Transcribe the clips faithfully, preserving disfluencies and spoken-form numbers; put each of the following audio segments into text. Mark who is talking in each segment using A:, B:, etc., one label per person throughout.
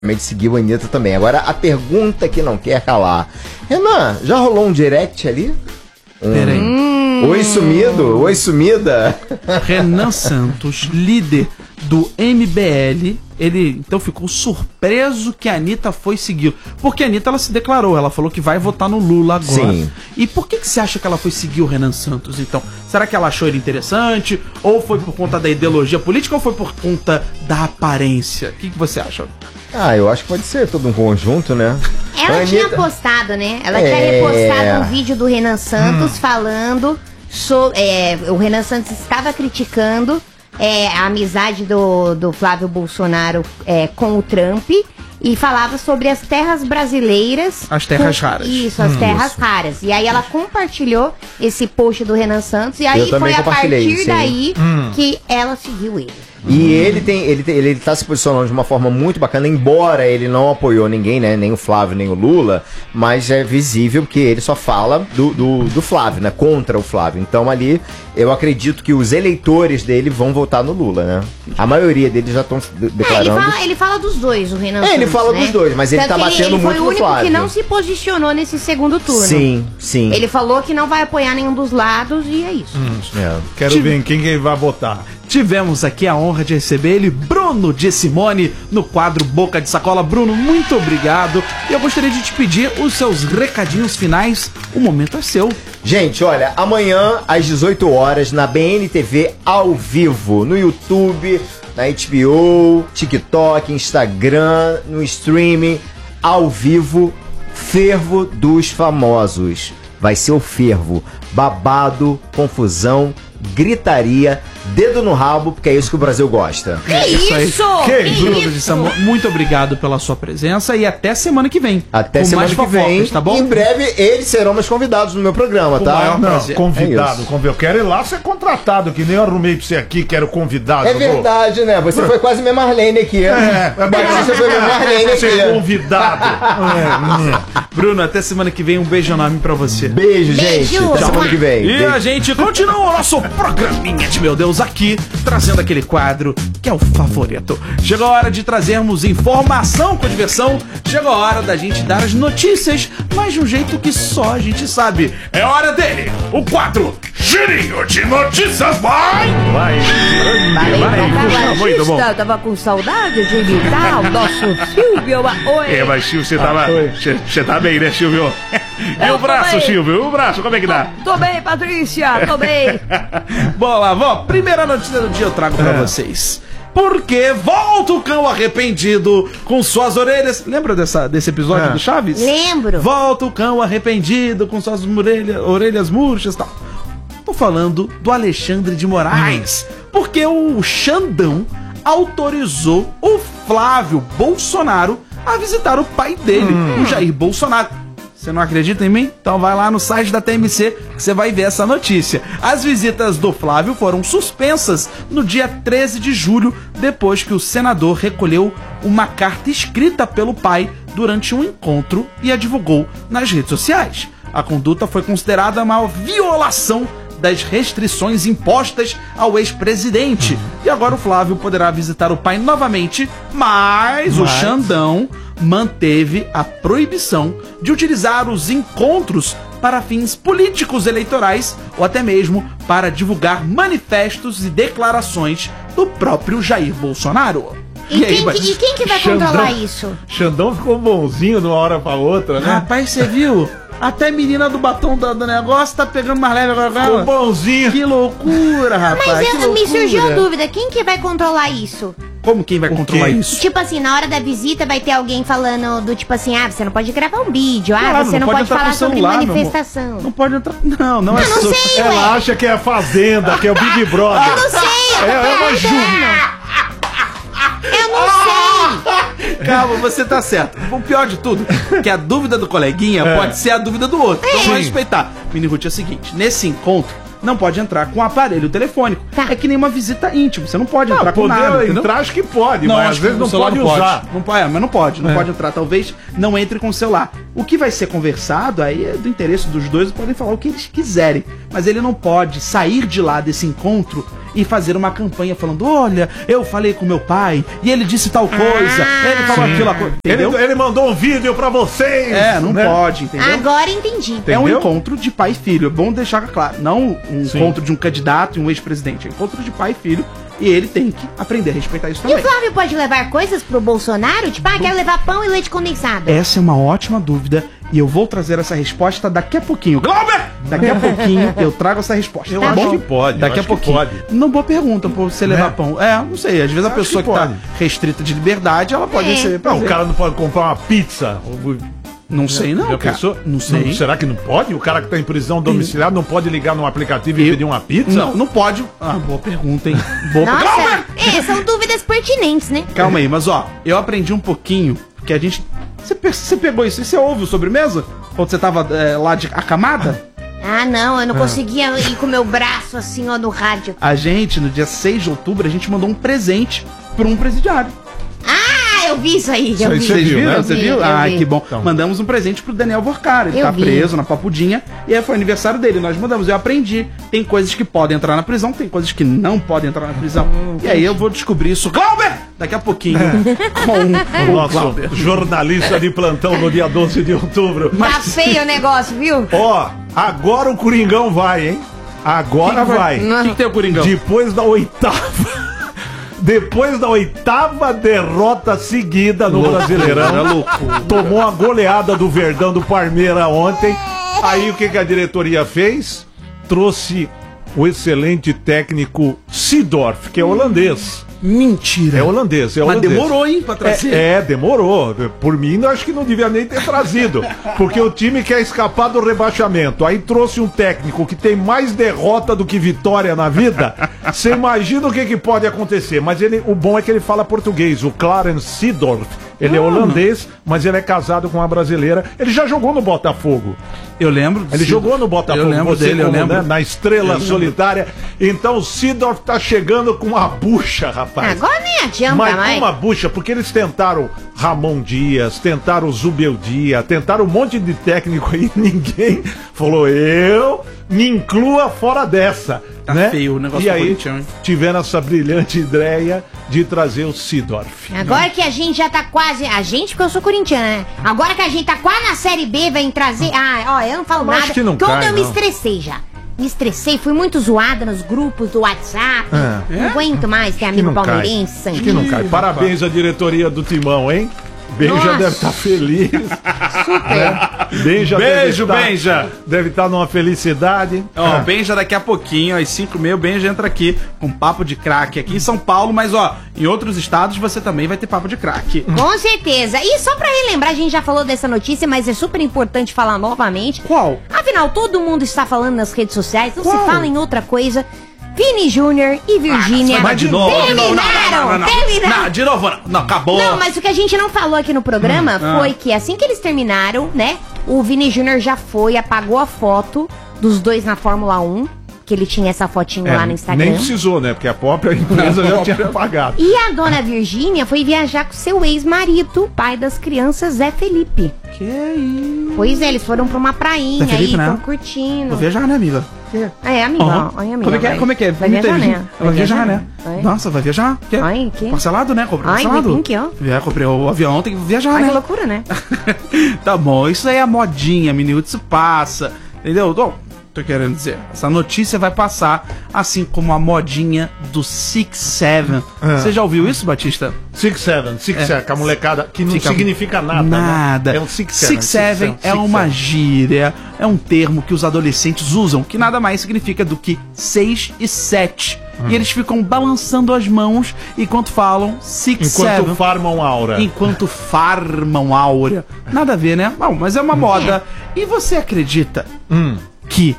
A: seguiu a Anitta também. Agora, a pergunta que não quer calar. Renan, já rolou um direct ali? Um...
B: Peraí.
A: Hum. Oi, sumido? Oi, sumida?
B: Renan Santos, líder do M B L, ele então ficou surpreso que a Anitta foi seguir. Porque a Anitta, ela se declarou, ela falou que vai votar no Lula agora.
A: Sim.
B: E por que, que você acha que ela foi seguir o Renan Santos, então? Será que ela achou ele interessante? Ou foi por conta da ideologia política? Ou foi por conta da aparência? O que, que você acha?
A: Ah, eu acho que pode ser todo um conjunto, né?
C: Ela
A: a
C: tinha
A: Anitta...
C: postado, né? Ela
A: É...
C: tinha repostado um vídeo do Renan Santos hum. falando sobre... É, o Renan Santos estava criticando é, a amizade do, do Flávio Bolsonaro é, com o Trump e falava sobre as terras brasileiras.
B: As terras
C: com,
B: raras.
C: Isso, as
B: hum,
C: terras
B: isso.
C: raras. E aí ela compartilhou esse post do Renan Santos e aí
A: Eu
C: foi a partir
A: sim.
C: daí
B: hum.
C: que ela seguiu ele.
A: E uhum. ele tem, ele tem, ele tá se posicionando de uma forma muito bacana, embora ele não apoiou ninguém, né? Nem o Flávio, nem o Lula, mas é visível que ele só fala do, do, do Flávio, né? Contra o Flávio. Então ali, eu acredito que os eleitores dele vão votar no Lula, né? A maioria deles já estão declarando.
C: É, ele, fala, ele fala dos dois, o Renan
A: É,
C: Santos,
A: ele fala
C: né?
A: dos dois, mas ele
C: Tanto
A: tá
C: que
A: batendo
C: ele, ele
A: muito no Flávio.
C: foi o único que não se posicionou nesse segundo turno.
A: Sim, sim.
C: Ele falou que não vai apoiar nenhum dos lados e é isso.
D: Hum,
A: é.
D: Quero
B: Tive...
D: ver em quem que ele vai votar.
B: Tivemos aqui a honra de receber ele, Bruno de Simone, no quadro Boca de Sacola. Bruno, muito obrigado. E eu gostaria de te pedir os seus recadinhos finais. O momento é seu.
A: Gente, olha, amanhã às dezoito horas na B N T V ao vivo, no YouTube, na H B O, TikTok, Instagram, no streaming, ao vivo, Fervo dos Famosos. Vai ser o fervo, babado, confusão, gritaria, dedo no rabo, porque é isso que o Brasil gosta.
C: Que isso?
B: isso?
C: Que
B: Bruno
C: isso?
B: de Simone, muito obrigado pela sua presença e até semana que vem.
A: Até
B: com
A: semana
B: mais
A: que vem.
B: fofocas, tá bom?
A: Em breve eles serão meus convidados no meu programa,
B: Com
A: tá?
B: maior
D: Não,
B: prazer.
D: convidado,
A: É
D: convidado. Eu quero ir lá ser contratado, que nem eu arrumei pra você aqui, que era o convidado.
A: É
D: eu vou-
A: verdade, né? Você foi quase minha Marlene aqui.
D: É, é
A: Mas você foi minha Marlene
D: ser
A: aqui.
D: convidado. É, hum.
B: Bruno, até semana que vem. Um beijo enorme pra você.
A: Beijo, gente.
C: Beijo.
A: Até semana que vem.
B: E
A: Beijo.
B: a gente continua o nosso programinha de meu Deus aqui, trazendo aquele quadro que é o favorito. Chegou a hora de trazermos informação com diversão. Chegou a hora da gente dar as notícias, mas de um jeito que só a gente sabe. É hora dele, o quadro Girinho de Notícias. Vai!
D: Vai,
E: Falei
D: vai,
E: pra
D: puxa, muito bom.
E: eu tava com saudade de imitar o nosso Silvio. Oi.
D: É, mas Silvio, você tava. Você tá bem, né, Silvio? E
E: Eu
D: o braço,
E: tô bem.
D: Silvio? E o braço, como é que dá?
E: Tô bem, Patrícia, tô bem.
B: Bom lá, vó, primeira notícia do dia eu trago pra vocês. Porque volta o cão arrependido com suas orelhas. Lembra dessa, desse episódio
D: É.
B: do Chaves?
C: Lembro.
B: Volta o cão arrependido com suas orelha, orelhas murchas e tal. Tô falando do Alexandre de Moraes. Porque o Xandão autorizou o Flávio Bolsonaro a visitar o pai dele, o Jair Bolsonaro. Você não acredita em mim? Então vai lá no site da T M C que você vai ver essa notícia. As visitas do Flávio foram suspensas no dia treze de julho, depois que o senador recolheu uma carta escrita pelo pai durante um encontro e a divulgou nas redes sociais. A conduta foi considerada uma violação das restrições impostas ao ex-presidente. E agora o Flávio poderá visitar o pai novamente, mas, mas... o Xandão manteve a proibição de utilizar os encontros para fins políticos eleitorais ou até mesmo para divulgar manifestos e declarações do próprio Jair Bolsonaro.
C: E,
B: aí,
C: quem,
B: mas-
C: que, e quem que vai
D: Xandão.
C: controlar isso?
D: Xandão ficou bonzinho de uma hora pra outra, né?
B: Rapaz, você viu? Até a menina do batom do, do negócio tá pegando mais leve agora.
D: Ficou bonzinho.
B: Que loucura, rapaz.
C: Mas
B: que
C: eu, me
B: loucura.
C: surgiu a dúvida, quem que vai controlar isso?
B: Como quem vai controlar
D: quê?
B: isso?
C: Tipo assim, na hora da visita vai ter alguém falando do tipo assim, ah, você não pode gravar um vídeo, ah,
B: Claro,
C: você não,
B: pode
C: pode,
B: entrar
C: falar
B: com
C: sobre
B: celular, meu amor.
C: manifestação.
B: Não pode entrar. Não, não é
C: Eu não
B: so-
C: sei, ué.
D: Ela acha que é a Fazenda, que é o Big Brother.
C: Eu não sei, eu tô
D: É, é uma
C: perguntando. Eu não sei.
B: Calma, você tá certo. O pior de tudo, que a dúvida do coleguinha
D: É.
B: pode ser a dúvida do outro. Então
D: Sim.
B: vamos respeitar. Mini Ruth, é o seguinte, nesse encontro, não pode entrar com aparelho telefônico.
C: Tá.
B: É que nem uma visita íntima. Você não pode entrar
D: Não,
B: com
D: poder
B: nada, entendeu?
D: entrar, acho que pode, mas às
B: acho que
D: vezes
B: o
D: não
B: celular
D: pode usar.
B: Não pode, é, mas não pode, não
D: É.
B: pode entrar. Talvez não entre com o celular. O que vai ser conversado aí é do interesse dos dois, podem falar o que eles quiserem. Mas ele não pode sair de lá desse encontro e fazer uma campanha falando, olha, eu falei com meu pai e ele disse tal coisa,
C: Ah,
B: ele falou
D: sim.
B: aquilo, entendeu?
D: Ele, ele mandou um vídeo pra vocês.
B: É, não
D: né?
B: pode, entendeu?
C: Agora entendi.
B: É um
D: Entendeu?
B: encontro de pai e filho, é bom deixar claro. Não um
D: Sim.
B: encontro de um candidato e um ex-presidente, é um encontro de pai e filho. E ele tem que aprender a respeitar isso
C: E o
B: também.
C: Flávio pode levar coisas pro Bolsonaro? Tipo, ah, quero levar pão e leite condensado.
B: Essa é uma ótima dúvida e eu vou trazer essa resposta daqui a pouquinho. Glauber! Daqui a pouquinho eu trago essa resposta.
D: Eu
B: tá
D: acho
B: bom?
D: que pode, eu
B: Daqui a
D: acho que
B: pouquinho.
D: pode.
B: Não boa pergunta pra você levar
D: Né?
B: pão. É, não sei. Às vezes a
D: Acho
B: pessoa
D: que
B: que, tá
D: pode.
B: restrita de liberdade, ela pode
C: É.
B: receber
D: Não,
B: prazer.
D: o cara não pode comprar uma pizza.
B: Não sei não,
D: Já
B: cara.
D: pensou?
B: Não sei.
D: será que não pode? O cara que tá em prisão domiciliar não pode ligar no aplicativo e
B: Eu-
D: pedir uma pizza?
B: Não, não pode. Ah, boa pergunta, hein? Boa pergunta.
C: Nossa, é, são dúvidas pertinentes, né?
B: Calma aí, mas ó, eu aprendi um pouquinho, porque a gente... Você, pe- você pegou isso e você ouve o sobremesa? Quando você tava é, lá de acamada?
C: Ah, não, eu não conseguia ir com o meu braço assim, ó, no rádio.
B: A gente, no dia seis de outubro, a gente mandou um presente pra um presidiário.
C: Ah, eu vi isso aí,
D: Isso
C: eu
D: aí
C: vi.
D: você
B: Vocês
D: viu,
B: viram?
D: né?
B: Você
C: Eu vi,
B: viu?
C: eu
B: Ah,
C: vi.
B: que bom.
D: Então.
B: Mandamos um presente pro Daniel Vorcara. Ele
C: Eu
B: tá
C: vi.
B: preso na Papudinha. E aí foi aniversário dele. Nós mandamos. Eu aprendi. Tem coisas que podem entrar na prisão, tem coisas que não podem entrar na prisão. e aí eu vou descobrir isso, Glauber! Daqui a pouquinho. com
D: O
B: o
D: nosso
B: Glauber.
D: jornalista de plantão no dia doze de outubro.
C: Tá feio o negócio, viu?
D: Ó, agora o Coringão vai, hein? Agora vai.
B: O que, que tem o Coringão?
D: Depois da oitava. Depois da oitava derrota seguida no Brasileirão, tomou a goleada do Verdão do Parmeira ontem. Aí o que, que a diretoria fez? Trouxe o excelente técnico Seedorf, que é holandês.
B: Mentira.
D: É holandês, é
B: Mas
D: holandês.
B: demorou, hein, pra trazer.
D: É, é, demorou. Por mim, eu acho que não devia nem ter trazido. Porque o time quer escapar do rebaixamento. Aí trouxe um técnico que tem mais derrota do que vitória na vida. Você imagina o que, que pode acontecer. Mas ele, o bom é que ele fala português. O Clarence Seedorf. Ele é holandês, mas ele é casado com uma brasileira. Ele já jogou no Botafogo.
B: Eu lembro.
D: Ele
B: Sim.
D: jogou no Botafogo.
B: Eu lembro
D: você
B: dele, eu
D: como,
B: lembro.
D: né, na Estrela Solitária. Então o Seedorf tá chegando com uma bucha, rapaz.
C: Agora nem adianta
D: Mas
C: mais.
D: uma bucha, porque eles tentaram Ramon Dias, tentaram Zubeldia, tentaram um monte de técnico aí, ninguém falou, eu me inclua fora dessa.
B: Tá
D: né?
B: feio o negócio
D: E
B: do
D: aí
B: Corinthians, hein?
D: tiveram essa brilhante ideia de trazer o Seedorf.
C: Agora que a gente já tá quase. A gente, porque eu sou corintiana, né? Agora que a gente tá quase na Série B, vem trazer. Ah, ó, eu não falo
D: Mas
C: nada.
D: acho que não
C: Todo
D: cai,
C: eu me
D: não.
C: estressei já. Me estressei, fui muito zoada nos grupos do WhatsApp.
D: É.
C: Não aguento mais ter amigo
D: não cai.
C: palmeirense,
D: Acho que não cai. Parabéns à diretoria do Timão, hein? Benja
C: Nossa.
D: deve estar feliz.
C: Super.
D: Benja
B: Beijo,
D: deve estar,
B: Benja.
D: Deve estar numa felicidade.
B: Ó,
D: Ah.
B: o Benja daqui a pouquinho, às cinco e meia, o Benja entra aqui com papo de craque aqui em São Paulo, mas ó, em outros estados você também vai ter papo de craque.
C: Com certeza. E só pra relembrar, a gente já falou dessa notícia, mas é super importante falar novamente.
B: Qual?
C: Afinal, todo mundo está falando nas redes sociais, não
B: Qual?
C: se fala em outra coisa. Vini Júnior e Virgínia
B: Mas de novo, de novo, não, não,
C: terminaram,
B: não, não, não.
C: terminaram.
B: Não, de novo, não, não, acabou.
C: Não, mas o que a gente não falou aqui no programa
B: Hum, ah.
C: foi que assim que eles terminaram, né? O Vini Júnior já foi, apagou a foto dos dois na Fórmula um, que ele tinha essa fotinho
D: É,
C: lá no Instagram.
D: nem precisou, né? Porque a própria empresa já tinha pagado.
C: E a dona Virgínia foi viajar com seu ex-marido, pai das crianças, Zé Felipe.
B: Que isso?
C: Pois é, eles foram pra uma prainha
B: Zé Felipe,
C: aí,
B: né?
C: estão curtindo.
B: Vou viajar, né, amiga?
C: É, amiga,
B: Aham.
C: ó, amiga.
B: Como é que é?
C: vai-
B: Como é que é?
C: Vai
B: Não
C: viajar,
B: teve-
C: né?
B: Vai viajar, né?
C: Vai.
B: Nossa, vai viajar? Quê?
C: Ai, que?
B: Parcelado, né? Comprei
C: Ai,
B: parcelado.
C: tem que, ó.
B: É, comprei o avião, tem que viajar,
C: Ai,
B: né?
C: que loucura, né?
B: Tá bom, isso aí é modinha, menino, isso passa. Entendeu? Tô, tô querendo dizer. Essa notícia vai passar, assim como a modinha do Six Seven.
D: Ah.
B: Você já ouviu isso, Batista?
D: Six Seven, Six
B: É.
D: Seven, com a molecada, que não
B: Fica-
D: significa nada.
B: Nada.
D: Né? É um Six Seven.
B: Six Seven é uma gíria, é um termo que os adolescentes usam, que nada mais significa do que seis e sete.
D: Hum.
B: E eles ficam balançando as mãos enquanto falam Six
D: Enquanto
B: Seven.
D: farmam aura.
B: Enquanto farmam áurea. Nada a ver, né? Bom, mas é uma moda. E você acredita
D: Hum.
B: que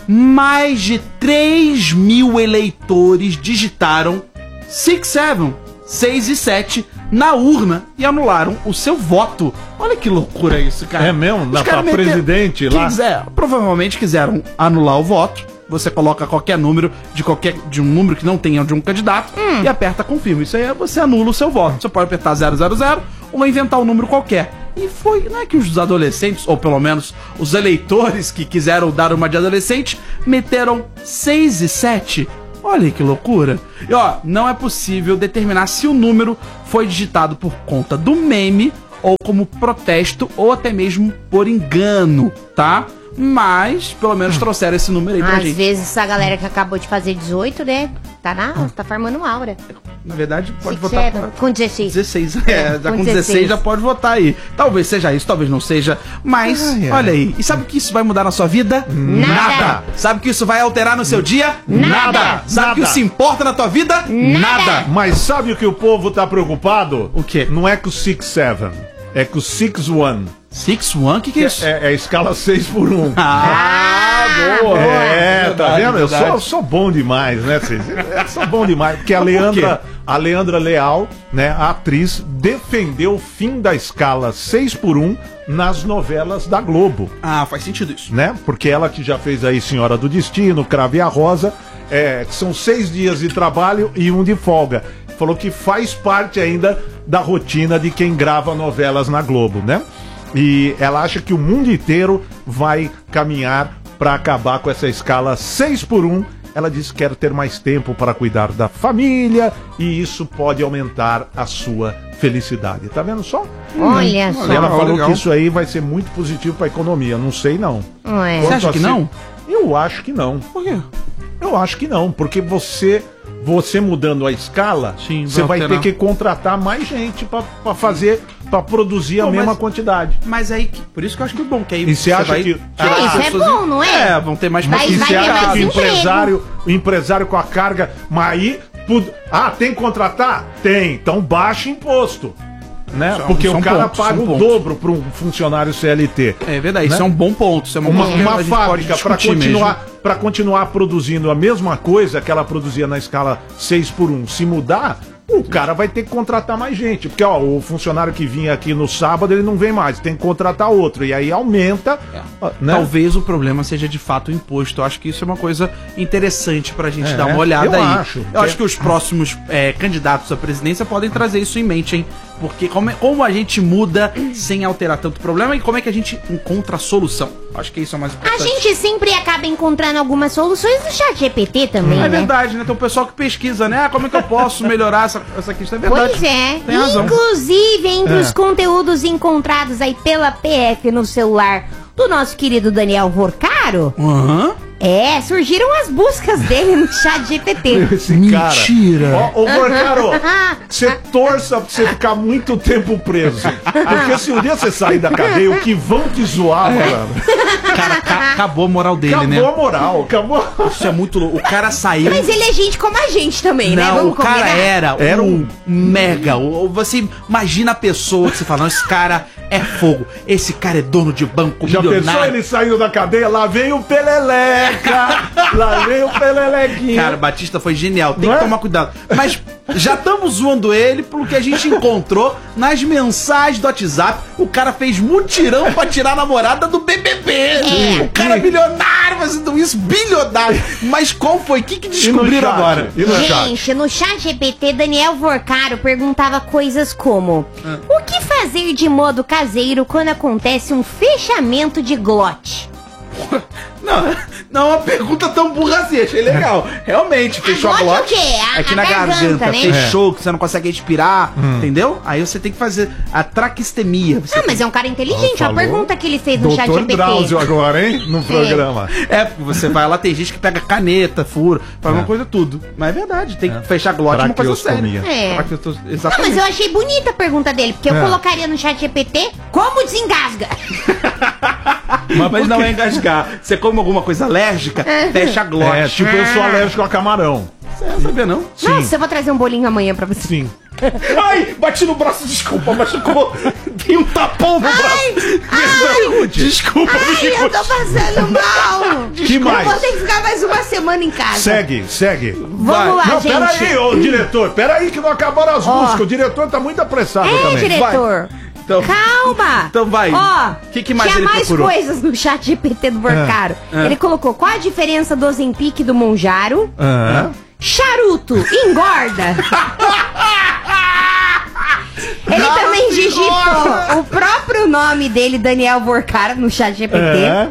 B: mais de três mil eleitores digitaram Six Seven, seis e sete na urna e anularam o seu voto? Olha que loucura isso, cara.
D: É mesmo?
B: Os
D: Dá
B: caras
D: pra
B: meteram-
D: presidente lá?
B: Quiser, provavelmente quiseram anular o voto. Você coloca qualquer número de qualquer de um número que não tenha de um candidato e aperta confirma. Isso aí é você anula o seu voto. Você pode apertar zero zero zero ou inventar um número qualquer. E foi, não é que os adolescentes, ou pelo menos os eleitores que quiseram dar uma de adolescente, meteram seis e sete. Olha aí que loucura. E ó, não é possível determinar se o número foi digitado por conta do meme ou como protesto ou até mesmo por engano, tá? Mas, pelo menos trouxeram esse número aí pra
C: Às
B: gente.
C: vezes essa galera que acabou de fazer dezoito, né? Tá na, tá formando aura.
B: Na verdade, pode
C: Se
B: votar
C: quiser,
B: pra...
C: com dezesseis.
B: dezesseis, é, já com
C: com
B: dezesseis
C: dezesseis
B: já pode votar aí. Talvez seja isso, talvez não seja, mas
D: Ai, ai.
B: olha aí. E sabe o que isso vai mudar na sua vida?
C: Nada.
B: Sabe o que isso vai alterar no seu dia?
C: Nada.
B: Sabe o que
D: Nada.
B: isso importa na tua vida?
C: Nada.
D: Mas sabe o que o povo tá preocupado?
B: O quê?
D: Não é com o six seven, é com o six one.
B: Six One? O que, que é
D: É,
B: isso?
D: é, é a escala seis por um.
B: Ah, boa.
D: É, tá
B: Verdade,
D: vendo? Eu
B: verdade.
D: sou, sou bom demais, né, Cês? Eu sou bom demais. Porque a Leandra, a Leandra Leal, né, a atriz, defendeu o fim da escala seis por um nas novelas da Globo,
B: Ah, faz sentido isso.
D: né? Porque ela que já fez aí Senhora do Destino, Cravo e a Rosa, é, são seis dias de trabalho e um de folga. Falou que faz parte ainda da rotina de quem grava novelas na Globo, né? E ela acha que o mundo inteiro vai caminhar para acabar com essa escala seis por um. Ela disse que quer ter mais tempo para cuidar da família e isso pode aumentar a sua felicidade. Tá vendo só?
C: Olha só.
D: E ela falou
B: legal.
D: que isso aí vai ser muito positivo para a economia. Não sei não.
C: Ué.
B: Você acha
D: Quanto
B: que
D: a
B: não?
D: se- Eu acho que não.
B: Por quê?
D: Eu acho que não, porque você você mudando a escala,
B: Sim,
D: você
B: vai
D: vai ter
B: alterar.
D: que contratar mais gente para fazer, para produzir a
B: Pô,
D: mesma
B: mas-
D: quantidade.
B: Mas aí, que- por isso que eu acho que é bom, que aí
D: E você acha
B: vai
D: que-
B: tirar
C: Ah,
B: as
C: isso é
B: pessoas
C: bom,
B: em-
C: não é?
B: É, vão ter mais
C: Vai-
D: E
B: paciência.
D: você
C: vai ter
D: acha
C: mais
D: que o
C: emprego.
D: empresário, o empresário com a carga, mas aí, pu- ah, tem que contratar? Tem, então baixa imposto. Né?
B: Isso é um-
D: Porque
B: isso é
D: o
B: um
D: cara
B: ponto, isso é
D: paga
B: um
D: o
B: ponto.
D: dobro para um funcionário C L T.
B: É verdade,
D: Né?
B: isso é um bom ponto. Isso é uma,
D: Uma,
B: coisa que
D: uma
B: a gente pode
D: fábrica para
B: discutir
D: continuar,
B: mesmo.
D: pra continuar produzindo a mesma coisa que ela produzia na escala seis por um, se mudar, o cara vai ter que contratar mais gente. Porque ó, o funcionário que vinha aqui no sábado, ele não vem mais, tem que contratar outro. E aí aumenta. ó, Né?
B: Talvez o problema seja de fato o imposto. Eu acho que isso é uma coisa interessante pra gente
D: É,
B: dar uma olhada
D: eu
B: aí.
D: acho.
B: Eu acho que os próximos é, candidatos à presidência podem trazer isso em mente, hein? Porque como, é- como a gente muda sem alterar tanto problema e como é que a gente encontra a solução? Acho que isso é o mais
C: A
B: importante.
C: gente sempre acaba encontrando algumas soluções no chat G P T também,
B: É
C: né?
B: verdade, né? Tem o pessoal que pesquisa, né? Ah, como é que eu posso melhorar essa, essa questão? É verdade.
C: Pois é.
B: Tem razão.
C: Inclusive, entre
D: É.
C: os conteúdos encontrados aí pela P F no celular do nosso querido Daniel Vorcaro,
B: Aham.
C: é, surgiram as buscas dele no chat G P T.
D: Esse
B: Mentira.
D: cara. Ó, ô, Vorcaro, você torça pra você ficar muito tempo preso. Porque se um dia você sair da cadeia, o que vão te zoar, mano.
B: Cara, ca- acabou a moral dele,
D: Acabou
B: né?
D: a moral, acabou.
B: Isso é muito louco. O cara saiu.
C: Mas ele é gente como a gente também, né?
B: Não,
C: Vamos
B: o cara
C: combinar?
B: era,
D: Era
B: um
D: um-
B: mega. o- Você imagina a pessoa que você fala, não, esse cara é fogo. Esse cara é dono de banco,
D: Já pensou
B: milionário.
D: ele saindo da cadeia? Lá vem o Peleleca! Lá vem o Pelelequinha!
B: Cara, Batista foi genial. Tem
D: Não
B: que
D: é?
B: tomar cuidado. Mas já estamos zoando ele pelo que a gente encontrou nas mensagens do WhatsApp. O cara fez mutirão pra tirar a namorada do B B B.
C: É.
B: O cara é milionário fazendo isso, bilionário. Mas qual foi? O que, que
D: E no
B: descobriram
D: chat?
B: agora?
D: E no chat?
C: Gente, no chat G P T, Daniel Vorcaro perguntava coisas como:
B: Ah.
C: o que fazer de modo caseiro quando acontece um fechamento de glote?
B: Não, não é uma pergunta tão burra assim, achei legal. Realmente, fechou a
C: glote
B: glote.
C: é o quê? A-
B: Aqui
C: a
B: na
C: garganta,
B: garganta,
C: né?
B: fechou, que você não consegue respirar, entendeu? Aí você tem que fazer a traquistemia. Você
C: Ah, mas é um cara inteligente. A
D: Falou.
C: pergunta que ele fez no chat G
D: Doutor
C: P T.
D: Drauzio agora, hein? No programa.
B: É, porque você vai lá, tem gente que pega caneta, fura, faz uma coisa tudo. Mas é verdade, tem que fechar glote, é uma coisa séria.
D: Traqueostomia.
C: É.
B: Traqueosto-
C: Não,
B: Exatamente.
C: mas eu achei bonita a pergunta dele, porque eu
D: É.
C: colocaria no chat G P T como desengasga.
B: Mas, mas não é engasgar. Você come alguma coisa alérgica, fecha a glote.
D: É, tipo, eu sou alérgico a camarão.
B: Você não sabia, não?
C: Nossa, eu vou trazer um bolinho amanhã pra você.
D: Sim.
B: Ai, bati no braço, desculpa, machucou. Tem um tapão no braço.
C: ai.
B: Desculpa,
C: Ai, eu tô passando mal.
D: Que
C: Eu
D: mais?
C: vou ter que ficar mais uma semana em casa.
D: Segue, segue.
C: Vamos
B: Vai.
C: lá,
D: Não,
C: gente.
D: peraí, ô diretor, peraí que não acabaram as
C: Ó.
D: músicas. O diretor tá muito apressado
C: Ei,
D: também.
C: diretor.
B: Então,
C: Calma!
B: Então vai.
C: Ó,
B: Que que mais
C: tinha
B: ele
C: mais
B: procurou?
C: coisas no chat G P T do Vorcaro.
B: É.
C: Ele colocou qual a diferença do Ozempic e do Monjaro.
D: Aham.
C: Charuto engorda. Ele também digitou o próprio nome dele, Daniel Vorcaro, no chat G P T.
D: É.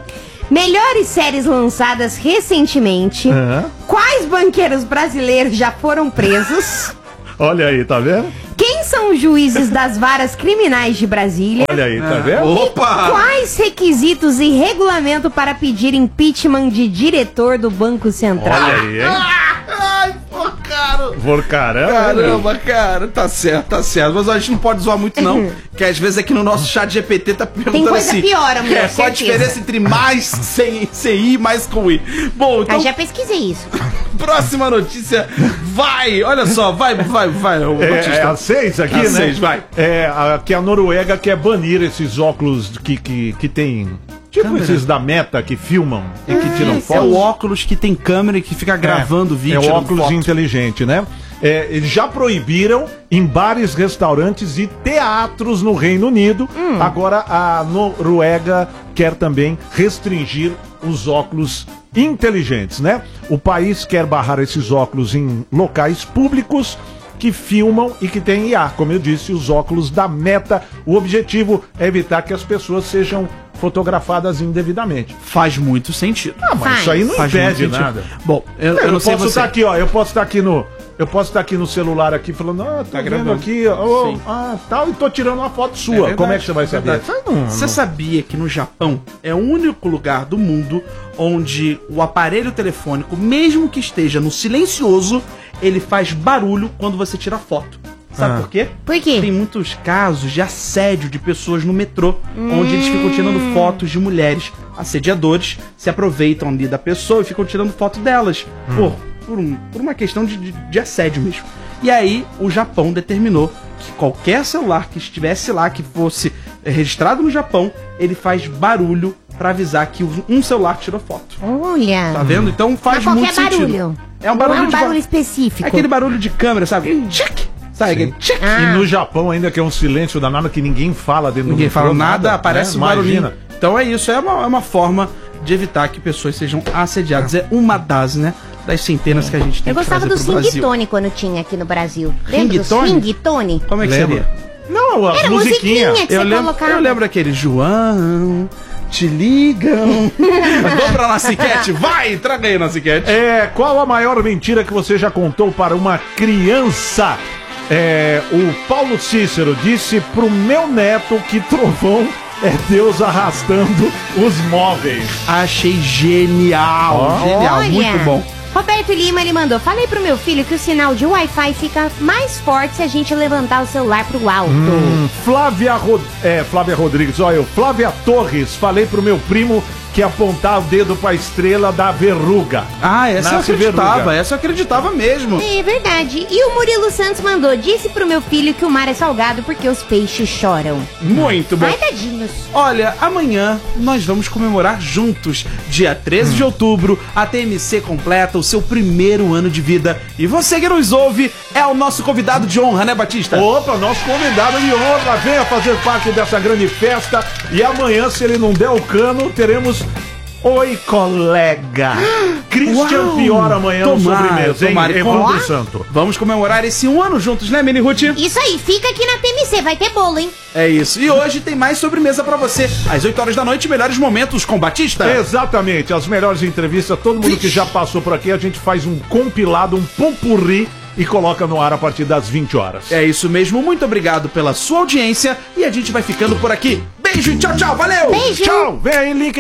C: Melhores séries lançadas recentemente.
D: Aham.
C: Quais banqueiros brasileiros já foram presos?
D: Olha aí, tá vendo?
C: Quem são os juízes das varas criminais de Brasília?
D: Olha aí, tá vendo?
B: Opa!
C: Quais requisitos e regulamento para pedir impeachment de diretor do Banco Central?
D: Olha aí, hein?
B: Ai, pô, cara.
D: Por caramba.
B: Caramba, cara, tá certo, tá certo. Mas a gente não pode zoar muito, não. Que às vezes aqui no nosso chat G P T tá perguntando
C: coisa
B: assim.
C: pior, amor,
B: é, qual a
C: certeza.
B: diferença entre mais sem, sem I e mais com I? Bom, então,
C: Eu já pesquisei isso.
B: próxima notícia. Vai! Olha só, vai, vai, vai. ô,
D: É,
B: Batista.
D: é a seis aqui,
B: A
D: né?
B: seis, vai.
D: É, a, que a Noruega quer banir esses óculos que, que, que tem. Tipo
B: Câmera.
D: esses da Meta que filmam e que tiram
B: É
D: foto.
B: o óculos que tem câmera e que fica gravando
D: é,
B: vídeo.
D: É o
B: tirando
D: óculos
B: foto.
D: inteligente, né? É, eles já proibiram em bares, restaurantes e teatros no Reino Unido.
B: Hum.
D: Agora a Noruega quer também restringir os óculos inteligentes, né? O país quer barrar esses óculos em locais públicos que filmam e que tem I A. Como eu disse, os óculos da Meta. O objetivo é evitar que as pessoas sejam fotografadas indevidamente.
B: Faz muito sentido.
D: Ah, mas
C: Faz.
D: isso aí não
B: Faz muito
D: impede
B: sentido.
D: nada.
B: Bom, eu,
D: Eu,
B: eu não sei
D: posso
B: você.
D: estar aqui, ó. Eu posso estar aqui no. Eu posso estar aqui no celular aqui falando, ah, tô
B: Tá
D: vendo
B: gravando.
D: aqui, ó,
B: Sim.
D: ah, tal, e tô tirando uma foto sua.
B: verdade,
D: Como é que você vai
B: é
D: saber?
B: verdade.
D: Ah, não,
B: Você
D: não.
B: sabia que no Japão é o único lugar do mundo onde o aparelho telefônico, mesmo que esteja no silencioso, ele faz barulho quando você tira foto. Sabe
D: Ah.
B: por quê?
C: Por quê?
B: Tem muitos casos de assédio de pessoas no metrô, onde eles ficam tirando fotos de mulheres. Assediadores se aproveitam ali da pessoa e ficam tirando foto delas. Por, por, um- por uma questão de, de, de assédio mesmo. E aí, o Japão determinou que qualquer celular que estivesse lá, que fosse eh, registrado no Japão, ele faz barulho pra avisar que um celular tirou foto.
C: Olha.
B: Tá vendo? Então faz
C: Mas
B: muito
C: qualquer
B: sentido.
C: barulho.
B: É um barulho
C: Não é um
B: de
C: barulho
B: vo-
C: específico.
B: É aquele barulho de câmera, sabe? Tchic! Sabe? Aquele tchic!
C: Ah.
D: E no Japão ainda que é um silêncio danado que ninguém fala dentro
B: Ninguém
D: do
B: fala
D: metrô,
B: nada, aparece
D: né?
B: um barulhinho.
D: Imagina.
B: Então é isso, é uma, é uma forma de evitar que pessoas sejam assediadas. É uma das, né? Das centenas que a gente tem
C: Eu
B: que
C: gostava
B: trazer
C: do
B: pro Brasil.
C: Sing-Tone quando tinha aqui no Brasil. Lembra do
B: Ringtone?
C: Sing-Tone?
B: Como é que
D: Lembra?
B: seria?
D: Não, as
C: Era
D: musiquinhas.
C: musiquinha que
B: Eu
C: você
B: lembro,
C: colocava.
B: eu lembro aquele João, te ligam. Vamos pra Naciquete, vai, traga aí, Naciquete.
D: É, qual a maior mentira que você já contou para uma criança? É, o Paulo Cícero disse pro meu neto que trovão é Deus arrastando os móveis.
B: Achei genial, genial,
C: Olha.
B: muito bom.
C: Roberto Lima, ele mandou. Falei pro meu filho que o sinal de Wi-Fi fica mais forte se a gente levantar o celular pro alto.
D: Hum, Flávia, Rod... é, Flávia Rodrigues, olha, eu, Flávia Torres, falei pro meu primo que apontar o dedo pra estrela da verruga.
B: Ah, essa
D: Nasce
B: eu acreditava,
D: verruga.
B: essa eu acreditava mesmo.
C: É verdade. E o Murilo Santos mandou. Disse pro meu filho que o mar é salgado porque os peixes choram.
B: Muito bom.
C: Ai, tadinhos.
B: Olha, amanhã nós vamos comemorar juntos. Dia treze de outubro, a T M C completa o seu primeiro ano de vida. E você que nos ouve é o nosso convidado de honra, né, Batista?
D: Opa, nosso convidado de honra, venha fazer parte dessa grande festa. E amanhã, se ele não der o cano, teremos Oi, Colega. Christian
B: Uau!
D: Pior amanhã no
B: Tomara,
D: sobremesa, hein?
B: tomara.
D: Evandro
C: Ó.
D: Santo.
B: Vamos comemorar esse um ano juntos, né, Mini Ruth?
C: Isso aí, fica aqui na T M C, vai ter bolo, hein?
B: É isso. E hoje tem mais sobremesa pra você. Às oito horas da noite, melhores momentos com Batista.
D: Exatamente, as melhores entrevistas, todo mundo que já passou por aqui, a gente faz um compilado, um pompurri e coloca no ar a partir das vinte horas.
B: É isso mesmo. Muito obrigado pela sua audiência e a gente vai ficando por aqui. Beijo e tchau, tchau. Valeu!
C: Beijo!
D: Tchau, vem aí, link